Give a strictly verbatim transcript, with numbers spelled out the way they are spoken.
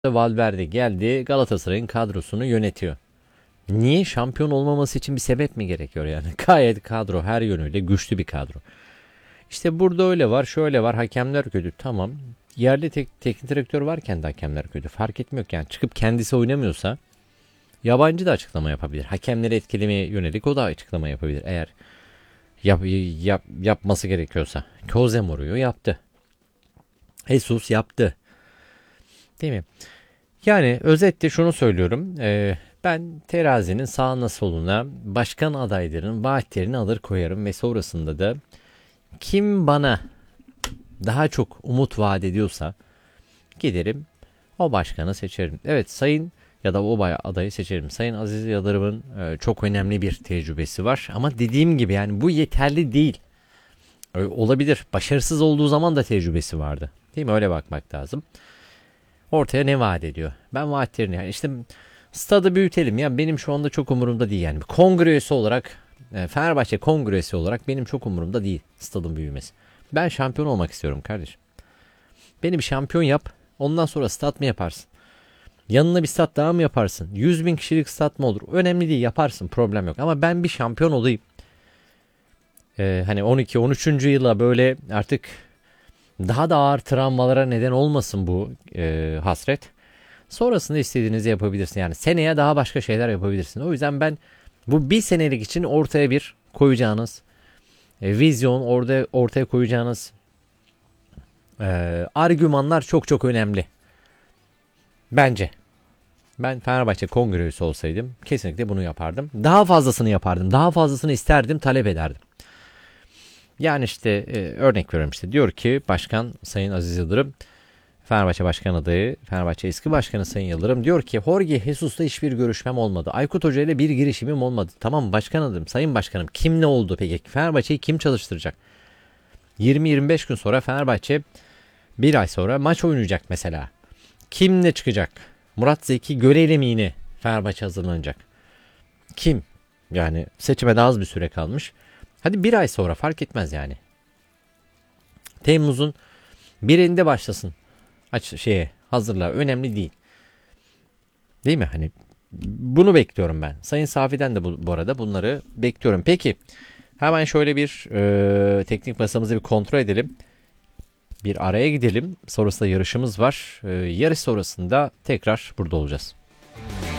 Valverde geldi, Galatasaray'ın kadrosunu yönetiyor. Niye? Şampiyon olmaması için bir sebep mi gerekiyor yani? Gayet kadro her yönüyle güçlü bir kadro. İşte burada öyle var, şöyle var, hakemler kötü. Tamam. Yerli tek, teknik direktör varken de hakemler kötü. Fark etmiyor ki yani. Çıkıp kendisi oynamıyorsa yabancı da açıklama yapabilir. Hakemleri etkilemeye yönelik o da açıklama yapabilir. Eğer yap, yap, yapması gerekiyorsa. Jose Mourinho yaptı. Jesus yaptı. Değil mi? Yani özetle şunu söylüyorum. Ee, ben terazinin sağına soluna başkan adaylarının vaatlerini alır koyarım ve sonrasında da kim bana daha çok umut vaat ediyorsa giderim o başkanı seçerim. Evet, sayın ya da o bay- adayı seçerim. Sayın Aziz Yıldırım'ın e, çok önemli bir tecrübesi var ama dediğim gibi yani bu yeterli değil. Ö- olabilir. Başarısız olduğu zaman da tecrübesi vardı. Değil mi? Öyle bakmak lazım. Ortaya ne vaat ediyor? Ben vaatlerini yani işte stadı büyütelim ya, benim şu anda çok umurumda değil yani. Kongre üyesi olarak e, Fenerbahçe kongresi olarak benim çok umurumda değil stadın büyümesi. Ben şampiyon olmak istiyorum kardeşim. Beni bir şampiyon yap. Ondan sonra stat mı yaparsın? Yanına bir stat daha mı yaparsın? yüz bin kişilik stat mı olur? Önemli değil, yaparsın, problem yok. Ama ben bir şampiyon olayım. Ee, hani on iki on üçüncü yıla böyle artık daha da ağır travmalara neden olmasın bu e, hasret. Sonrasında istediğinizi yapabilirsin. Yani seneye daha başka şeyler yapabilirsin. O yüzden ben bu bir senelik için ortaya bir koyacağınız e, vizyon, orada ortaya koyacağınız e, argümanlar çok çok önemli. Bence. Ben Fenerbahçe kongre üyesi olsaydım kesinlikle bunu yapardım. Daha fazlasını yapardım. Daha fazlasını isterdim, talep ederdim. Yani işte e, örnek veriyorum, işte diyor ki başkan Sayın Aziz Yıldırım, Fenerbahçe Başkan adayı, Fenerbahçe eski başkanı Sayın Yıldırım diyor ki Jorge Jesus'la hiçbir görüşmem olmadı. Aykut Hoca ile bir girişimim olmadı. Tamam başkan adayım, sayın başkanım, kim ne oldu peki? Fenerbahçe'yi kim çalıştıracak? yirmi yirmi beş gün sonra Fenerbahçe bir ay sonra maç oynayacak mesela. Kimle çıkacak? Murat Zeki Göreli mi yine Fenerbahçe hazırlanacak? Kim? Yani seçime daha az bir süre kalmış. Hadi bir ay sonra fark etmez yani. Temmuz'un birinde başlasın. Aç şeye hazırla, önemli değil. Değil mi? Hani bunu bekliyorum ben. Sayın Safi'den de bu, bu arada bunları bekliyorum. Peki hemen şöyle bir e, teknik masamızı bir kontrol edelim. Bir araya gidelim. Sonrasında yarışımız var. E, yarış sonrasında tekrar burada olacağız.